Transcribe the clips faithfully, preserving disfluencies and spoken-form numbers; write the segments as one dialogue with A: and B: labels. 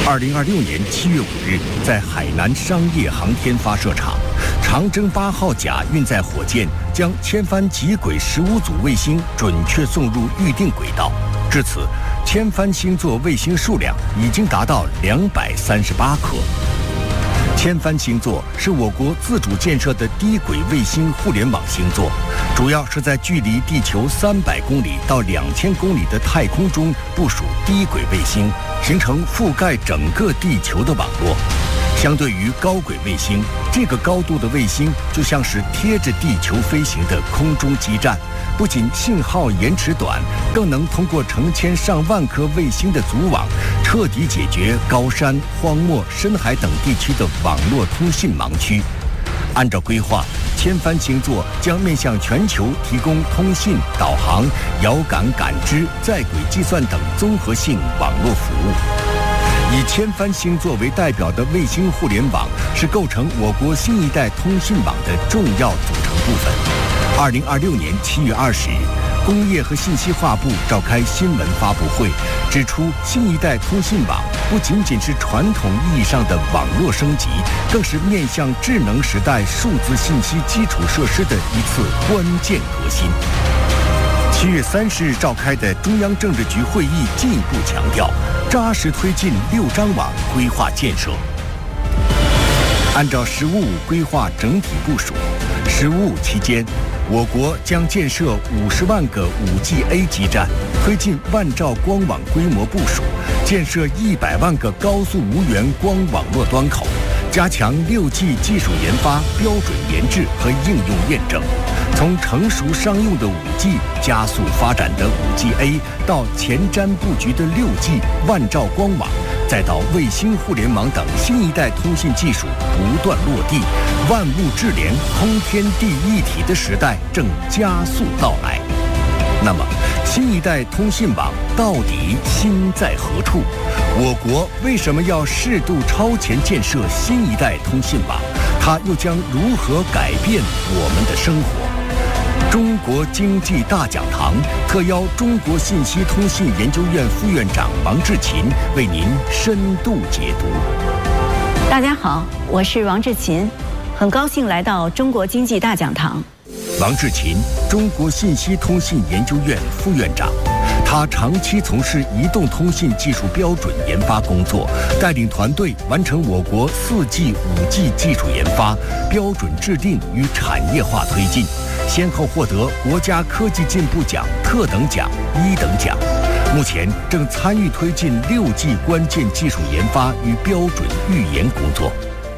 A: 二零二六年七月五日，在海南商业航天发射场，长征八号甲运载火箭将千帆极轨十五组卫星准确送入预定轨道。至此，千帆星座卫星数量已经达到两百三十八颗。千帆星座是我国自主建设的低轨卫星互联网星座，主要是在距离地球三百公里到两千公里的太空中部署低轨卫星，形成覆盖整个地球的网络。相对于高轨卫星，这个高度的卫星就像是贴着地球飞行的空中基站，不仅信号延迟短，更能通过成千上万颗卫星的组网，彻底解决高山、荒漠、深海等地区的网络通信盲区。按照规划，千帆星座将面向全球提供通信、导航、遥感感知、在轨计算等综合性网络服务。以千帆星座为代表的卫星互联网是构成我国新一代通信网的重要组成部分。二零二六年七月二十日，工业和信息化部召开新闻发布会，指出新一代通信网不仅仅是传统意义上的网络升级，更是面向智能时代数字信息基础设施的一次关键革新。七月三十日召开的中央政治局会议进一步强调，扎实推进六张网规划建设。按照“十五五”规划整体部署，“十五五”期间，我国将建设五十万个 五 G A 基站，推进万兆光网规模部署，建设一百万个高速无源光网络端口，加强六 G 技术研发、标准研制和应用验证。从成熟商用的 五 G 加速发展的 五 G A， 到前瞻布局的六 G 万兆光网，再到卫星互联网等新一代通信技术不断落地，万物智联、空天地一体的时代正加速到来。那么，新一代通信网到底心在何处？我国为什么要适度超前建设新一代通信网？它又将如何改变我们的生活？中国经济大讲堂特邀中国信息通信研究院副院长王志勤为您深度解读。
B: 大家好，我是王志勤，很高兴来到中国经济大讲堂。
A: 王志勤，中国信息通信研究院副院长，他长期从事移动通信技术标准研发工作，带领团队完成我国 四 G、五 G 技术研发、标准制定与产业化推进，先后获得国家科技进步奖特等奖、一等奖。目前正参与推进 六 G 关键技术研发与标准预研工作。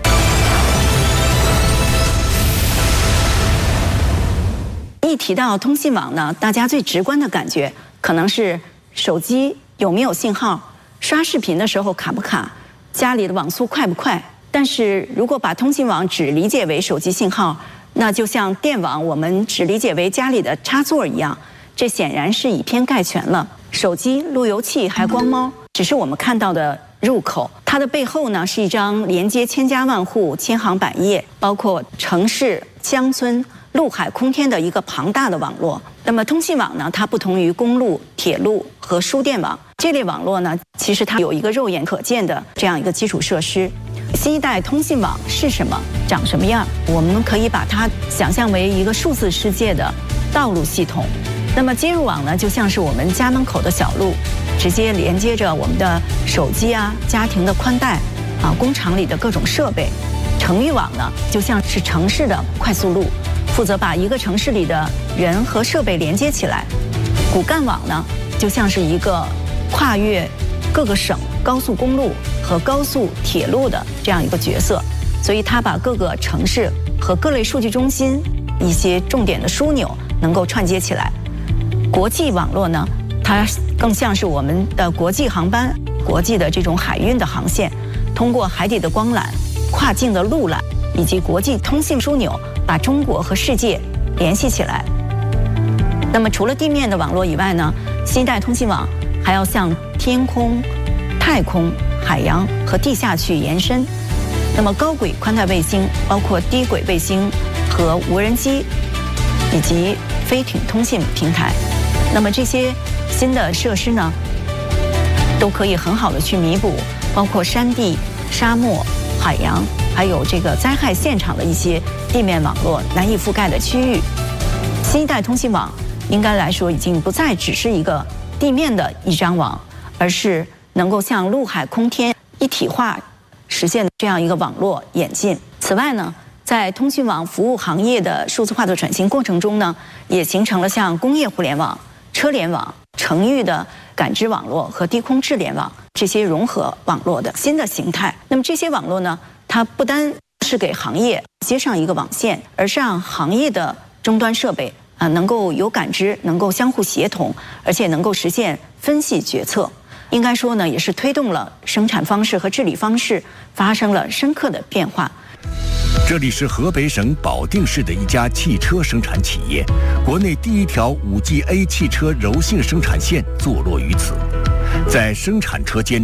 B: 一提到通信网呢，大家最直观的感觉可能是手机有没有信号，刷视频的时候卡不卡，家里的网速快不快。但是如果把通信网只理解为手机信号，那就像电网我们只理解为家里的插座一样，这显然是以偏概全了。手机、路由器还光猫只是我们看到的入口，它的背后呢是一张连接千家万户、千行百业，包括城市、乡村、陆海空天的一个庞大的网络。那么通信网呢，它不同于公路、铁路和输电网这类网络呢，其实它有一个肉眼可见的这样一个基础设施。新一代通信网是什么？长什么样？我们可以把它想象为一个数字世界的道路系统。那么接入网呢，就像是我们家门口的小路，直接连接着我们的手机啊、家庭的宽带啊、工厂里的各种设备。城域网呢，就像是城市的快速路，负责把一个城市里的人和设备连接起来。骨干网呢，就像是一个跨越各个省高速公路和高速铁路的这样一个角色，所以它把各个城市和各类数据中心一些重点的枢纽能够串接起来。国际网络呢，它更像是我们的国际航班、国际的这种海运的航线，通过海底的光缆、跨境的陆缆以及国际通信枢纽，把中国和世界联系起来。那么除了地面的网络以外呢，新一代通信网还要向天空、太空、海洋和地下去延伸。那么高轨宽带卫星包括低轨卫星和无人机以及飞艇通信平台。那么这些新的设施呢，都可以很好的去弥补包括山地、沙漠、海洋，还有这个灾害现场的一些地面网络难以覆盖的区域。新一代通信网应该来说已经不再只是一个地面的一张网，而是能够向陆海空天一体化实现这样一个网络演进。此外呢，在通讯网服务行业的数字化的转型过程中呢，也形成了像工业互联网、车联网、城域的感知网络和低空智联网这些融合网络的新的形态。那么这些网络呢，它不单是给行业接上一个网线，而是让行业的终端设备啊能够有感知，能够相互协同，而且能够实现分析决策。应该说呢，也是推动了生产方式和治理方式发生了深刻的变化。
A: 这里是河北省保定市的一家汽车生产企业，国内第一条 五 G A 汽车柔性生产线坐落于此，在生产车间